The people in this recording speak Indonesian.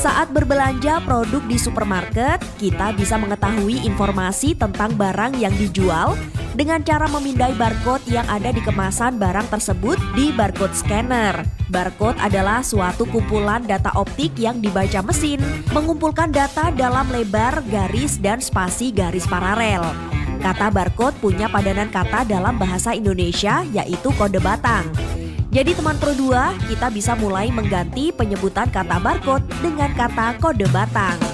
Saat berbelanja produk di supermarket, kita bisa mengetahui informasi tentang barang yang dijual dengan cara memindai barcode yang ada di kemasan barang tersebut di barcode scanner. Barcode adalah suatu kumpulan data optik yang dibaca mesin, mengumpulkan data dalam lebar, garis, dan spasi garis paralel. Kata barcode punya padanan kata dalam bahasa Indonesia, yaitu kode batang. Jadi teman Pro 2, kita bisa mulai mengganti penyebutan kata barcode dengan kata kode batang.